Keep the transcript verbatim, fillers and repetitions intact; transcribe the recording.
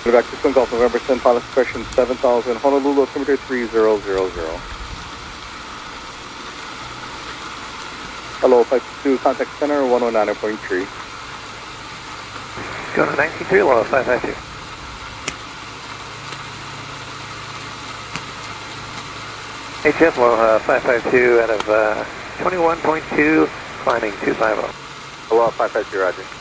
Back to Twin Gulf, November ten, pilot suppression seven thousand, Honolulu, altimeter three zero zero zero. Hello, five two, contact center one oh nine point three. Go to nineteen three, hello, five five two. H F, Aloha, five five two out of uh, twenty-one point two, climbing two five zero. Hello, five five two, roger.